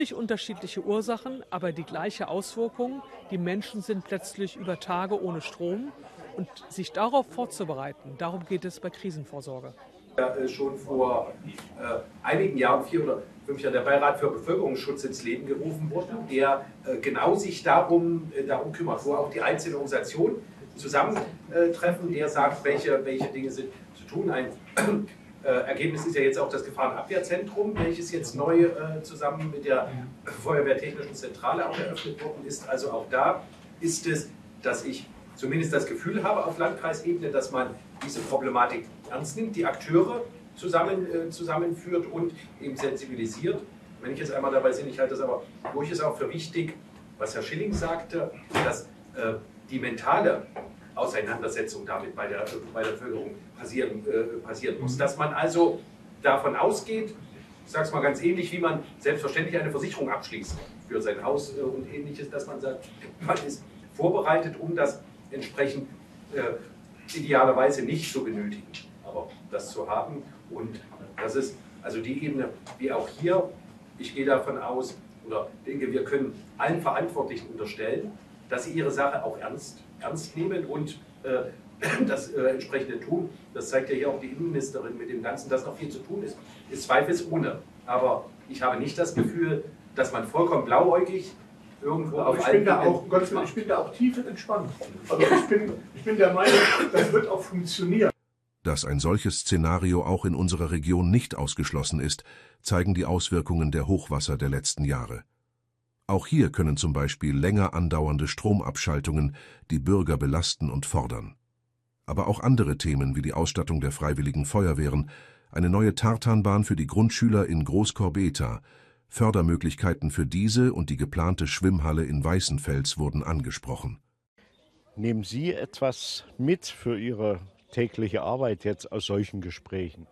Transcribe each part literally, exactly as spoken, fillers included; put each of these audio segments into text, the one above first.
Unterschiedliche Ursachen, aber die gleiche Auswirkung. Die Menschen sind plötzlich über Tage ohne Strom und sich darauf vorzubereiten, darum geht es bei Krisenvorsorge. Ja, schon vor äh, einigen Jahren, vier oder fünf Jahren, der Beirat für Bevölkerungsschutz ins Leben gerufen wurde, der äh, genau sich darum, äh, darum kümmert, wo auch die einzelnen Organisationen zusammentreffen, der sagt, welche, welche Dinge sind zu tun. Ein äh, Ergebnis ist ja jetzt auch das Gefahrenabwehrzentrum, welches jetzt neu äh, zusammen mit der Feuerwehrtechnischen Zentrale auch eröffnet worden ist. Also auch da ist es, dass ich zumindest das Gefühl habe auf Landkreisebene, dass man diese Problematik ernst nimmt, die Akteure zusammen, äh, zusammenführt und eben sensibilisiert. Wenn ich jetzt einmal dabei bin, ich halte das aber durchaus auch für wichtig, was Herr Schilling sagte, dass äh, die mentale Auseinandersetzung damit bei der, äh, bei der Bevölkerung passieren, äh, passieren muss. Dass man also davon ausgeht, ich sage es mal ganz ähnlich, wie man selbstverständlich eine Versicherung abschließt für sein Haus äh, und Ähnliches, dass man sagt, man ist vorbereitet, um das entsprechend äh, idealerweise nicht zu benötigen, aber das zu haben. Und das ist also die Ebene, wie auch hier, ich gehe davon aus oder denke, wir können allen Verantwortlichen unterstellen, dass sie ihre Sache auch ernst, ernst nehmen und äh, das äh, entsprechende tun. Das zeigt ja hier auch die Innenministerin mit dem Ganzen, dass noch viel zu tun ist. Ist zweifelsohne. Aber ich habe nicht das Gefühl, dass man vollkommen blauäugig irgendwo auf ich bin, da auch, Gott, ich bin da auch tiefenentspannt. Also ich bin, ich bin der Meinung, das wird auch funktionieren. Dass ein solches Szenario auch in unserer Region nicht ausgeschlossen ist, zeigen die Auswirkungen der Hochwasser der letzten Jahre. Auch hier können zum Beispiel länger andauernde Stromabschaltungen die Bürger belasten und fordern. Aber auch andere Themen wie die Ausstattung der Freiwilligen Feuerwehren, eine neue Tartanbahn für die Grundschüler in Groß-Korbeta, Fördermöglichkeiten für diese und die geplante Schwimmhalle in Weißenfels wurden angesprochen. Nehmen Sie etwas mit für Ihre tägliche Arbeit jetzt aus solchen Gesprächen?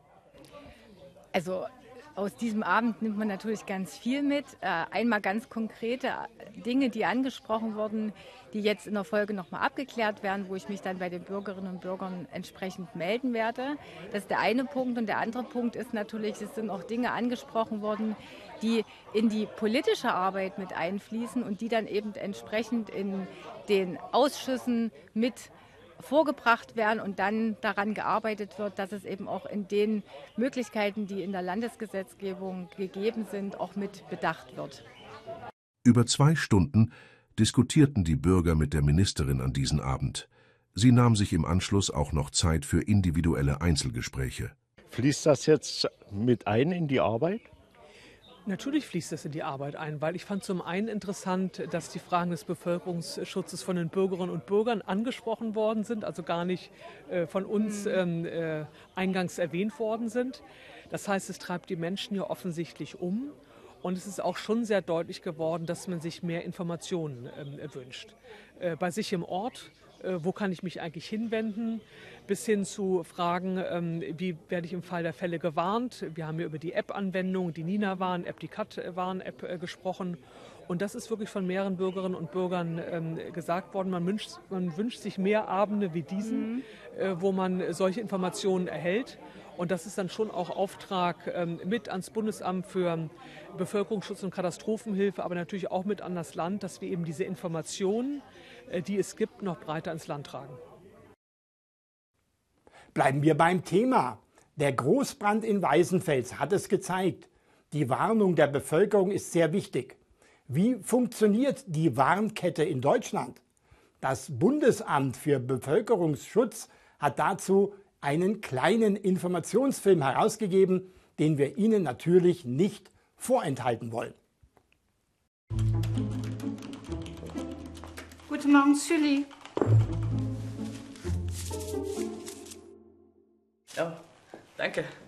Also aus diesem Abend nimmt man natürlich ganz viel mit. Einmal ganz konkrete Dinge, die angesprochen wurden, die jetzt in der Folge nochmal abgeklärt werden, wo ich mich dann bei den Bürgerinnen und Bürgern entsprechend melden werde. Das ist der eine Punkt. Und der andere Punkt ist natürlich, es sind auch Dinge angesprochen worden, die in die politische Arbeit mit einfließen und die dann eben entsprechend in den Ausschüssen mit vorgebracht werden und dann daran gearbeitet wird, dass es eben auch in den Möglichkeiten, die in der Landesgesetzgebung gegeben sind, auch mit bedacht wird. Über zwei Stunden diskutierten die Bürger mit der Ministerin an diesem Abend. Sie nahm sich im Anschluss auch noch Zeit für individuelle Einzelgespräche. Fließt das jetzt mit ein in die Arbeit? Natürlich fließt das in die Arbeit ein, weil ich fand zum einen interessant, dass die Fragen des Bevölkerungsschutzes von den Bürgerinnen und Bürgern angesprochen worden sind, also gar nicht äh, von uns ähm, äh, eingangs erwähnt worden sind. Das heißt, es treibt die Menschen ja offensichtlich um und es ist auch schon sehr deutlich geworden, dass man sich mehr Informationen ähm, wünscht. Äh, bei sich im Ort, äh, wo kann ich mich eigentlich hinwenden? Bis hin zu Fragen, wie werde ich im Fall der Fälle gewarnt. Wir haben ja über die App-Anwendung, die Nina-Warn-App, die Cat-Warn-App gesprochen. Und das ist wirklich von mehreren Bürgerinnen und Bürgern gesagt worden. Man wünscht, man wünscht sich mehr Abende wie diesen, mhm. wo man solche Informationen erhält. Und das ist dann schon auch Auftrag mit ans Bundesamt für Bevölkerungsschutz und Katastrophenhilfe, aber natürlich auch mit an das Land, dass wir eben diese Informationen, die es gibt, noch breiter ins Land tragen. Bleiben wir beim Thema. Der Großbrand in Weißenfels hat es gezeigt. Die Warnung der Bevölkerung ist sehr wichtig. Wie funktioniert die Warnkette in Deutschland? Das Bundesamt für Bevölkerungsschutz hat dazu einen kleinen Informationsfilm herausgegeben, den wir Ihnen natürlich nicht vorenthalten wollen. Guten Morgen, Sully. Ja, danke.